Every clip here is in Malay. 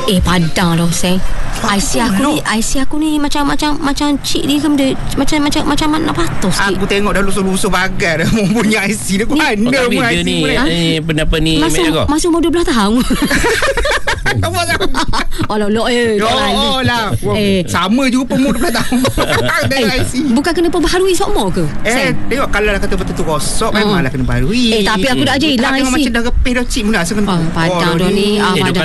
Padang lah Hussein. IC aku ni macam cik ni kan dia macam nak patut sikit. Aku tengok dah lusuh-lusuh bagai dah mempunyai IC dia. Mana pun IC ni pendapat ni masuk umur 12 tahun. lah. Sama juga pemur 12 tahun. Bukan kena perbaharui semua ke? Tengok kalau dah kata betul-betul rosak memanglah kena baharui. Tapi aku dah je hilang IC. Macam dah repih dah cik mula kena Padang dah ni.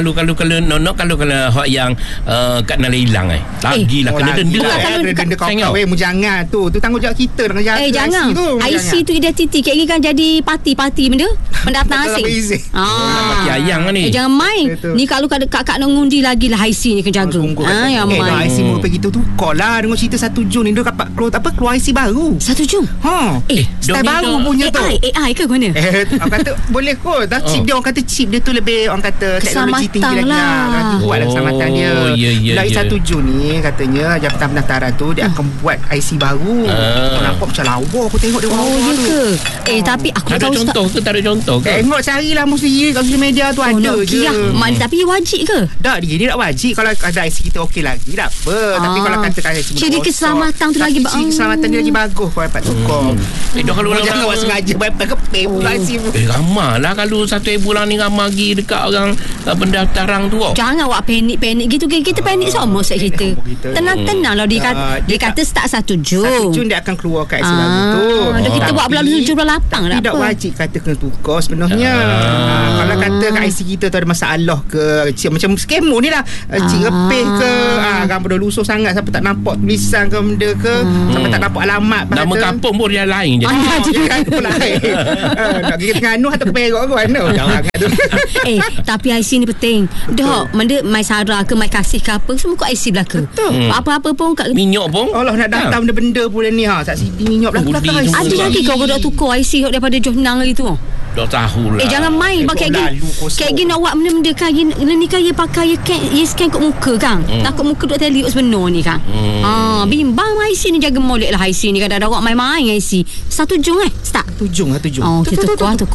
Kalau hak yang kat Nala hilang lagilah kena denda. Denda kau jangan tu tanggungjawab kita dengan jaga jangan. IC tu identiti kek kan jadi parti benda pendatang asing. Mati ayang ni. Jangan main. Ni kalau kak nak ngundi lagi lah IC ni kena jaga. Yang main. IC mula pergi tu tukar lah dengan cerita 1 Jun ni dia dapat keluar IC baru. 1 Jun. Style baru punya tu. AI ke mana? Orang kata boleh kot. Dah chip dia, orang kata chip dia tu lebih orang kata teknologi tinggi lagi lagi kuat lah keselamatan dia. Lagi 1 Jun ni katanya Jabatan Pendaftaran tu dia akan buat IC baru. Nampak macam lawa aku tengok dia. Ya ke? Tapi aku tak tahu ada contoh ke? Tak ada contoh ke? Tengok carilah mesti kat social media tu ada je. Tapi wajib ke? Tak, dia tak wajib. Kalau ada IC kita okey lagi tak apa. Tapi kalau katakan IC jadi keselamatan tu lagi bagus. Keselamatan dia lagi bagus kalau dapat tukar. Kalau jangan buat sengaja kepek pula IC pun. Ramah lah kalau 1,000 lah ni ramah lagi dekat orang pendaftaran tu. Jangan awak panik gitu. Kita panik semua set kita. Tenang lah dia kata start 1 Jun. 1 Jun dia akan keluar kat IC baru tu. Kita buat bulan 7 bulan 8 tak apa. Tidak wajib kata kena tukar sebenarnya. Kalau kata kat IC kita tu ada masalah ke macam skemo ni lah. Cik repih ke gambar dah lusuh sangat sampai tak nampak tulisan ke benda ke sampai tak nampak alamat. Nama kampung pun dia lain je. Kampung lain. Nak pergi Terengganu atau Perak ke mana. Jangan tu. Tapi IC ni penting. Dah benda Mai Sarah ke Mai Kasih ke apa semua kat IC belaka. Apa-apa pun kat minyak pun. Allah nak datang benda-benda pun ni saksi minyak belaka. Ada lagi kau dah tukar IC daripada John lagi tu. Dah tahu lah. Jangan main pakai gini nak buat benda-benda kan ni kan dia pakai dia scan kat muka kan. Takut muka duk teliuk sebenar ni kan. Bimbang IC ni jaga molek lah IC ni kadang-kadang awak main-main IC. 1 Jun start. 1 Jun. Kita tukar